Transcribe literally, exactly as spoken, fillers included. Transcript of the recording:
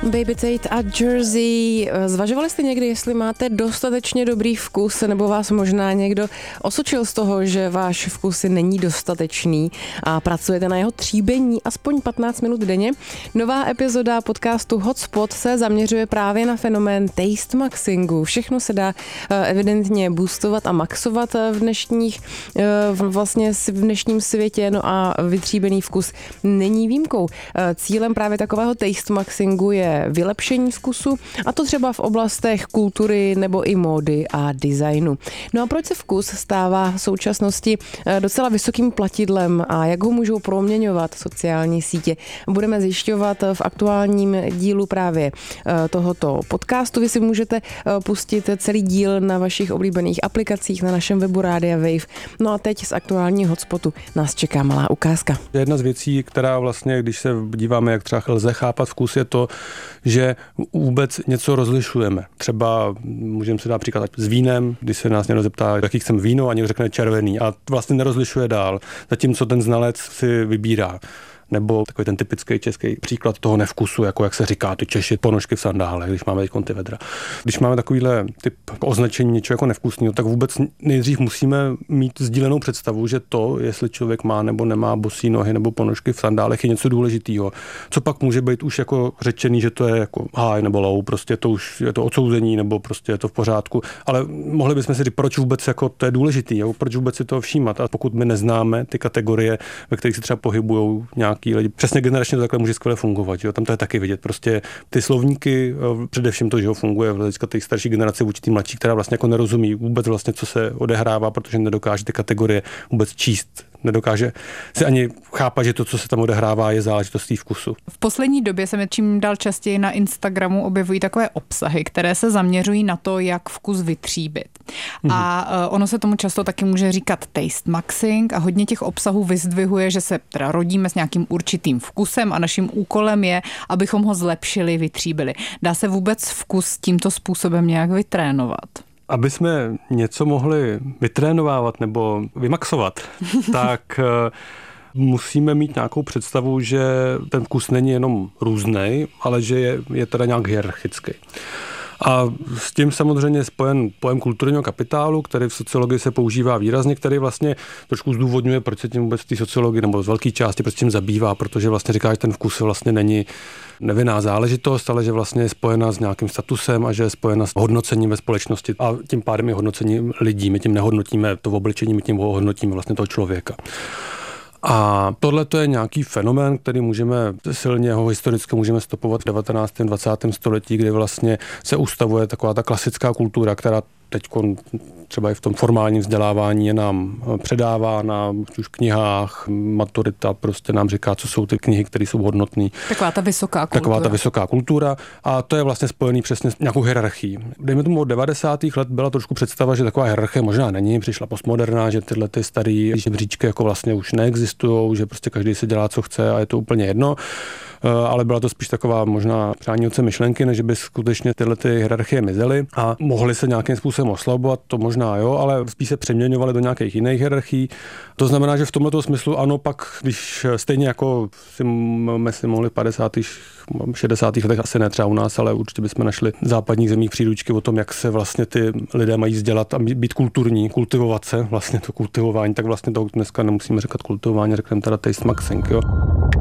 Baby Tate a Jersey. Zvažovali jste někdy, jestli máte dostatečně dobrý vkus, nebo vás možná někdo osočil z toho, že váš vkus není dostatečný a pracujete na jeho tříbení aspoň patnáct minut denně? Nová epizoda podcastu Hotspot se zaměřuje právě na fenomén taste maxingu. Všechno se dá evidentně boostovat a maxovat v dnešních, vlastně v dnešním světě, no a vytříbený vkus není výjimkou. Cílem právě takového taste maxingu je vylepšení vkusu, a to třeba v oblastech kultury nebo i módy a designu. No a proč se vkus stává v současnosti docela vysokým platidlem a jak ho můžou proměňovat sociální sítě? Budeme zjišťovat v aktuálním dílu právě tohoto podcastu. Vy si můžete pustit celý díl na vašich oblíbených aplikacích, na našem webu Rádia Wave. No a teď z aktuálního hotspotu nás čeká malá ukázka. Jedna z věcí, která vlastně, když se díváme, jak třeba lze chápat vkus, je to, že vůbec něco rozlišujeme. Třeba můžeme si dát příklad s vínem, když se nás někdo zeptá, jaký chceme víno, a někdo řekne červený a vlastně nerozlišuje dál, zatímco ten znalec si vybírá. Nebo takový ten typický český příklad toho nevkusu, jako jak se říká, ty Češi, ponožky v sandálech, když máme teď ty vedra. Když máme takovýhle typ označení něčeho jako nevkusného, tak vůbec nejdřív musíme mít sdílenou představu, že to, jestli člověk má nebo nemá bosí nohy nebo ponožky v sandálech, je něco důležitého. Co pak může být už jako řečený, že to je jako high nebo low, prostě to už je to odsouzení nebo prostě je to v pořádku. Ale mohli bychom si říct, proč vůbec jako to je důležitý, jo? Proč vůbec si to všímat. A pokud my neznáme ty kategorie, ve kterých se třeba pohybují nějaký lidi, přesně generačně to takhle může skvěle fungovat. Jo? Tam to je taky vidět. Prostě ty slovníky, především to, že ho funguje v hlediska těch starší generace vůči tým mladší, která vlastně jako nerozumí vůbec vlastně, co se odehrává, protože nedokáže ty kategorie vůbec číst. Nedokáže si ani chápat, že to, co se tam odehrává, je záležitostí vkusu. V poslední době se mi čím dál častěji na Instagramu objevují takové obsahy, které se zaměřují na to, jak vkus vytříbit. Mm-hmm. A ono se tomu často taky může říkat taste maxing a hodně těch obsahů vyzdvihuje, že se teda rodíme s nějakým určitým vkusem a naším úkolem je, abychom ho zlepšili, vytříbili. Dá se vůbec vkus tímto způsobem nějak vytrénovat? Aby jsme něco mohli vytrénovávat nebo vymaxovat, tak musíme mít nějakou představu, že ten vkus není jenom různej, ale že je, je teda nějak hierarchický. A s tím samozřejmě je spojen pojem kulturního kapitálu, který v sociologii se používá výrazně, který vlastně trošku zdůvodňuje, proč se tím vůbec v té sociologii nebo z velké části proč tím zabývá, protože vlastně říká, že ten vkus vlastně není nevinná záležitost, ale že vlastně je spojena s nějakým statusem a že je spojena s hodnocením ve společnosti a tím pádem je hodnocením lidí. My tím nehodnotíme to obličení, my tím hodnotíme vlastně toho člověka. A tohle to je nějaký fenomén, který můžeme silně ho historicky můžeme stopovat v devatenáctém dvacátém století, kdy vlastně se ustavuje taková ta klasická kultura, která teď třeba i v tom formálním vzdělávání je nám předávána už v knihách, maturita prostě nám říká, co jsou ty knihy, které jsou hodnotné. Taková ta vysoká kultura. Taková ta vysoká kultura a to je vlastně spojený přesně s nějakou hierarchií. Dejme tomu od devadesátých let byla trošku představa, že taková hierarchie možná není, přišla postmoderna, že tyhle ty staré žebříčky jako vlastně už neexistují, že prostě každý si dělá, co chce a je to úplně jedno. Ale byla to spíš taková možná přání otce myšlenky, než by skutečně tyhle ty hierarchie mizely a mohly se nějakým způsobem oslabovat, to možná jo, ale spíš se přeměňovaly do nějakých jiných hierarchií. To znamená, že v tomto smyslu ano, pak když stejně jako si, si mohli v padesátých šedesátých letech asi ne třeba u nás, ale určitě bychom našli v západních zemích příručky o tom, jak se vlastně ty lidé mají vzdělat a být kulturní, kultivovat se, vlastně to kultivování, tak vlastně to dneska nemusíme říkat kultivování, řekneme teda taste maxing, jo.